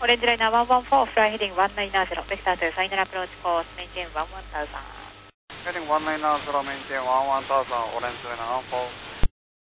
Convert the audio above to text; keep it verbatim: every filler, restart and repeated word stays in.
Orange Liner one one four, fly heading one nine zero, vector to final approach course, maintain one one thousand. Heading one nine zero, maintain one one thousand, Orange Liner one four.